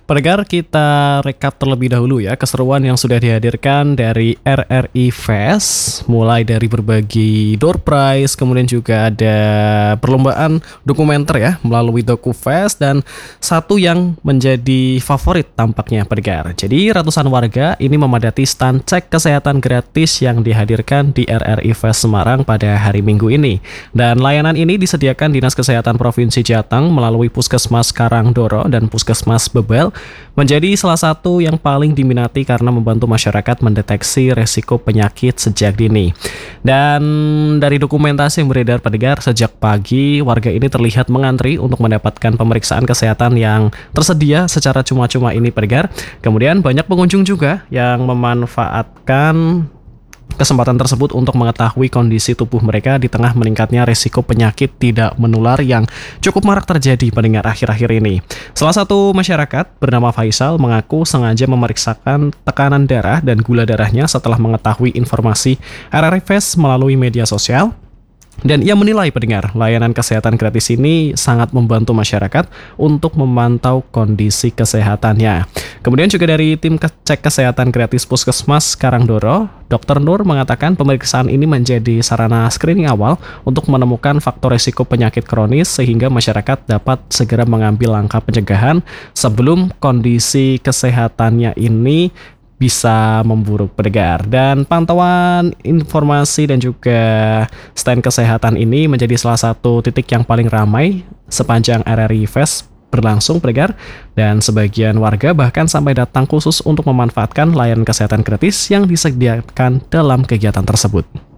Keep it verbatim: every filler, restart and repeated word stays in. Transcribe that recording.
Pendengar, kita rekap terlebih dahulu ya keseruan yang sudah dihadirkan dari R R I Fest, mulai dari berbagi door prize, kemudian juga ada perlombaan dokumenter ya melalui DokuFest, dan satu yang menjadi favorit tampaknya pendengar. Jadi ratusan warga ini memadati stand cek kesehatan gratis yang dihadirkan di R R I Fest Semarang pada hari Minggu ini. Dan layanan ini disediakan Dinas Kesehatan Provinsi Jateng melalui Puskesmas Karangdoro dan Puskesmas Bebel, menjadi salah satu yang paling diminati karena membantu masyarakat mendeteksi resiko penyakit sejak dini. Dan dari dokumentasi yang beredar pendengar, sejak pagi warga ini terlihat mengantri untuk mendapatkan pemeriksaan kesehatan yang tersedia secara cuma-cuma ini pendengar. Kemudian banyak pengunjung juga yang memanfaatkan kesempatan tersebut untuk mengetahui kondisi tubuh mereka di tengah meningkatnya risiko penyakit tidak menular yang cukup marak terjadi pendengar akhir-akhir ini. Salah satu masyarakat bernama Faisal mengaku sengaja memeriksakan tekanan darah dan gula darahnya setelah mengetahui informasi R R I Fest melalui media sosial. Dan ia menilai pendengar, layanan kesehatan gratis ini sangat membantu masyarakat untuk memantau kondisi kesehatannya. Kemudian juga dari tim cek kesehatan gratis Puskesmas Karangdoro, Dokter Nur mengatakan pemeriksaan ini menjadi sarana screening awal untuk menemukan faktor risiko penyakit kronis sehingga masyarakat dapat segera mengambil langkah pencegahan sebelum kondisi kesehatannya ini bisa memburuk pendengar. Dan pantauan informasi dan juga stand kesehatan ini menjadi salah satu titik yang paling ramai sepanjang R R I Fest berlangsung pendengar, dan sebagian warga bahkan sampai datang khusus untuk memanfaatkan layanan kesehatan gratis yang disediakan dalam kegiatan tersebut.